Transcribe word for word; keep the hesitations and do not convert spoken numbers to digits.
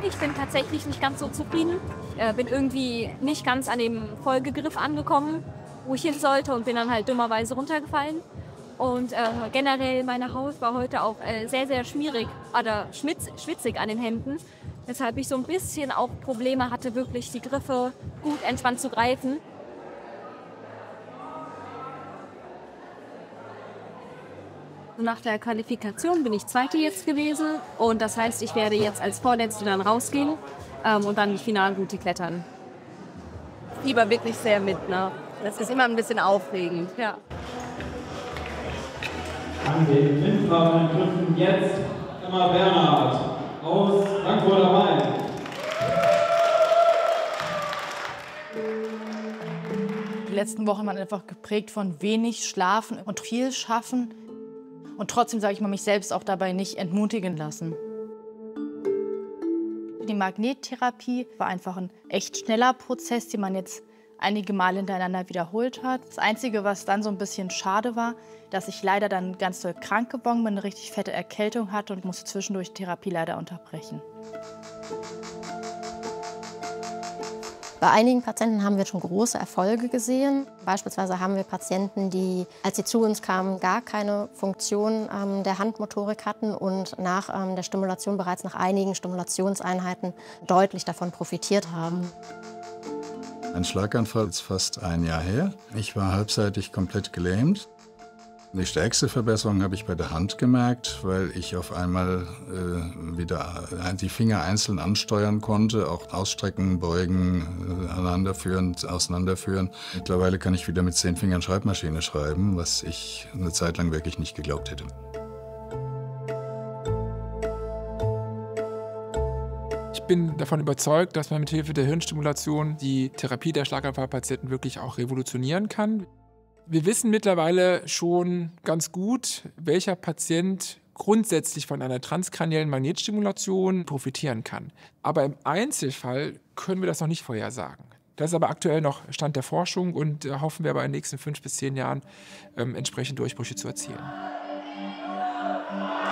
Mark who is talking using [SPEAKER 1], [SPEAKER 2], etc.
[SPEAKER 1] Ich bin tatsächlich nicht ganz so zufrieden. Äh, bin irgendwie nicht ganz an dem Folgegriff angekommen, wo ich hin sollte und bin dann halt dummerweise runtergefallen. Und äh, generell meine Haut war heute auch äh, sehr, sehr schmierig oder schmitz, schwitzig an den Händen. Weshalb ich so ein bisschen auch Probleme hatte, wirklich die Griffe gut entspannt zu greifen. Nach der Qualifikation bin ich Zweite jetzt gewesen und das heißt, ich werde jetzt als Vorletzte dann rausgehen ähm, und dann die Finalroute klettern.
[SPEAKER 2] Lieber wirklich sehr mit, ne? Das ist immer ein bisschen aufregend.
[SPEAKER 1] Ja.
[SPEAKER 3] An den Windfarben Griffen jetzt Emma Bernhard aus Frankfurt am Main.
[SPEAKER 4] Die letzten Wochen waren einfach geprägt von wenig Schlafen und viel Schaffen. Und trotzdem, sage ich mal, mich selbst auch dabei nicht entmutigen lassen. Die Magnettherapie war einfach ein echt schneller Prozess, den man jetzt einige Male hintereinander wiederholt hat. Das Einzige, was dann so ein bisschen schade war, dass ich leider dann ganz doll krank geworden bin, eine richtig fette Erkältung hatte und musste zwischendurch die Therapie leider unterbrechen.
[SPEAKER 5] Bei einigen Patienten haben wir schon große Erfolge gesehen. Beispielsweise haben wir Patienten, die, als sie zu uns kamen, gar keine Funktion ähm, der Handmotorik hatten und nach ähm, der Stimulation bereits nach einigen Stimulationseinheiten deutlich davon profitiert haben.
[SPEAKER 6] Ein Schlaganfall ist fast ein Jahr her. Ich war halbseitig komplett gelähmt. Die stärkste Verbesserung habe ich bei der Hand gemerkt, weil ich auf einmal äh, wieder die Finger einzeln ansteuern konnte, auch ausstrecken, beugen, äh, aneinanderführen, auseinanderführen. Mittlerweile kann ich wieder mit zehn Fingern Schreibmaschine schreiben, was ich eine Zeit lang wirklich nicht geglaubt hätte.
[SPEAKER 7] Ich bin davon überzeugt, dass man mit Hilfe der Hirnstimulation die Therapie der Schlaganfallpatienten wirklich auch revolutionieren kann. Wir wissen mittlerweile schon ganz gut, welcher Patient grundsätzlich von einer transkraniellen Magnetstimulation profitieren kann. Aber im Einzelfall können wir das noch nicht vorhersagen. Das ist aber aktuell noch Stand der Forschung und äh, hoffen wir aber in den nächsten fünf bis zehn Jahren ähm, entsprechend Durchbrüche zu erzielen.